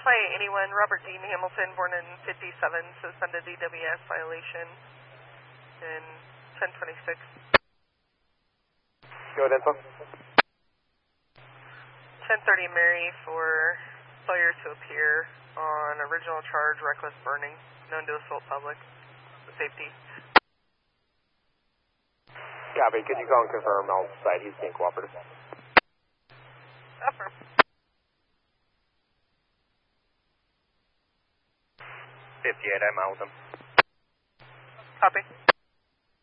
81, Robert Dean Hamilton, born in 57, suspended DWS violation in 1026. Go ahead, info. 1030 Mary for failure to appear on original charge, reckless burning, known to assault public, safety. Copy. Could you call and confirm all site he's being cooperative? Affirm. 58, I'm out with him. Copy.